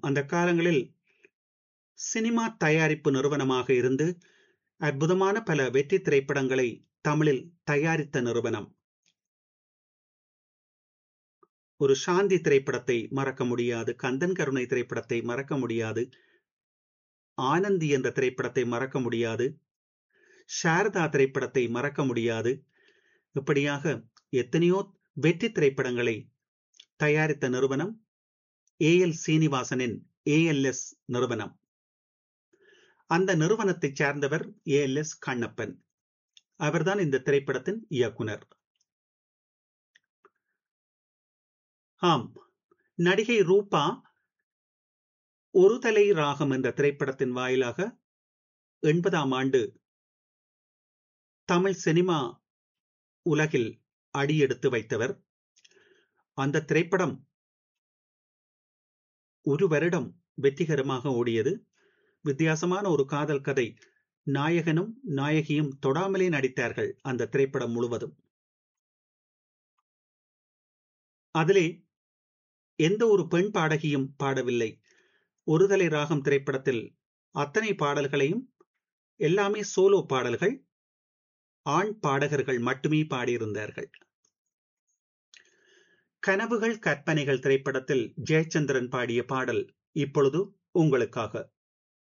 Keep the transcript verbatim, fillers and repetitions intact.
அந்த காலங்களில் சினிமா தயாரிப்பு நிறுவனமாக இருந்து அற்புதமான பல வெற்றி திரைப்படங்களை தமிழில் தயாரித்த நிறுவனம். ஒரு சாந்தி திரைப்படத்தை மறக்க முடியாது, கந்தன் கருணை திரைப்படத்தை மறக்க முடியாது, ஆனந்தி என்ற திரைப்படத்தை மறக்க முடியாது, சாரதா திரைப்படத்தை மறக்க முடியாது. இப்படியாக எத்தனையோ வெற்றி திரைப்படங்களை தயாரித்த நிறுவனம் A L சீனிவாசனின் A L S நிறுவனம். அந்த நிறுவனத்தை சார்ந்தவர் ஏ எல் எஸ் கண்ணப்பன். அவர்தான் இந்த திரைப்படத்தின் இயக்குனர். ஆம், நடிகை ரூபா ஒரு தலை ராகம் என்ற திரைப்படத்தின் வாயிலாக எண்பதாம் ஆண்டு தமிழ் சினிமா உலகில் அடியெடுத்து வைத்தவர். அந்த திரைப்படம் ஒரு வருடம் வெற்றிகரமாக ஓடியது. வித்தியாசமான ஒரு காதல் கதை. நாயகனும் நாயகியும் தொடாமலே நடித்தார்கள் அந்த திரைப்படம் முழுவதும். அதிலே எந்த ஒரு பெண் பாடகியும் பாடவில்லை. ஒரு தலை ராகம் திரைப்படத்தில் அத்தனை பாடல்களையும் எல்லாமே சோலோ பாடல்கள், ஆண் பாடகர்கள் மட்டுமே பாடியிருந்தார்கள். கனவுகள் கற்பனைகள் திரைப்படத்தில் ஜெயச்சந்திரன் பாடிய பாடல் இப்பொழுது உங்களுக்காக.